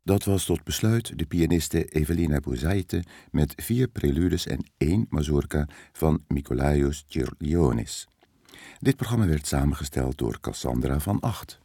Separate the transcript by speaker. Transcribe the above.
Speaker 1: Dat was tot besluit de pianiste Evelina Bouzaite met 4 preludes en 1 mazurka van Nicolaos Cherlionis. Dit programma werd samengesteld door Cassandra van Acht.